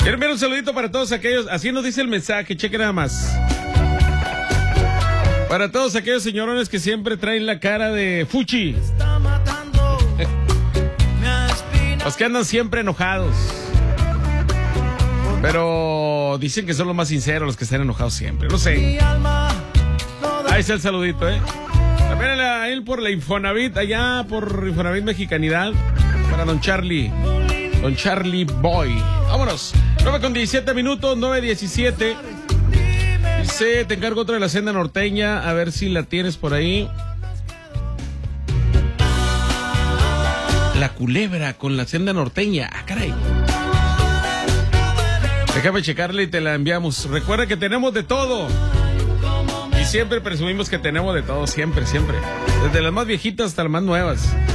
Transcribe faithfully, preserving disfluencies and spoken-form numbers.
Quiero enviar un saludito para todos aquellos, así nos dice el mensaje, cheque nada más. Para todos aquellos señorones que siempre traen la cara de fuchi. Los que andan siempre enojados. Pero dicen que son los más sinceros los que están enojados siempre. No sé. Ahí está el saludito, ¿eh? También a él por la Infonavit, allá por Infonavit Mexicanidad. Para don Charlie. Don Charlie Boy. Vámonos. nueve con diecisiete minutos, nueve diecisiete. Dice, te encargo otra de la senda norteña. A ver si la tienes por ahí. La culebra con la senda norteña. Ah, caray. Déjame checarle y te la enviamos. Recuerda que tenemos de todo. Y siempre presumimos que tenemos de todo. Siempre, siempre. Desde las más viejitas hasta las más nuevas.